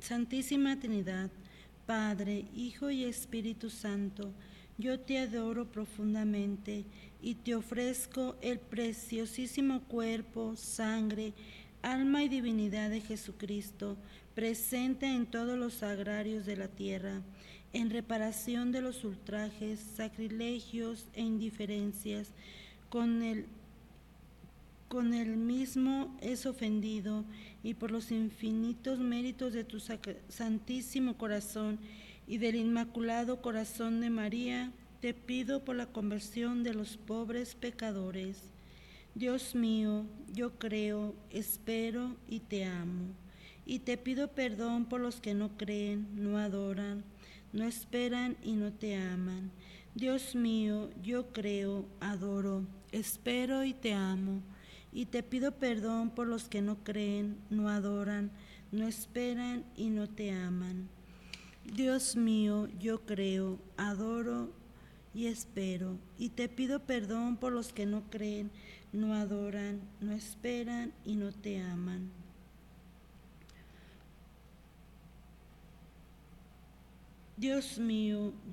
Santísima Trinidad, Padre, Hijo y Espíritu Santo, yo te adoro profundamente y te ofrezco el preciosísimo cuerpo, sangre, alma y divinidad de Jesucristo, presente en todos los sagrarios de la tierra, en reparación de los ultrajes, sacrilegios e indiferencias con el mismo es ofendido, y por los infinitos méritos de tu santísimo corazón y del Inmaculado Corazón de María, te pido por la conversión de los pobres pecadores. Dios mío, yo creo, espero y te amo, y te pido perdón por los que no creen, no adoran, no esperan y no te aman. Dios mío, yo creo, adoro, espero y te amo, y te pido perdón por los que no creen, no adoran, no esperan y no te aman. Dios mío, yo creo, adoro y espero, y te pido perdón por los que no creen, no adoran, no esperan y no te aman. Dios mío,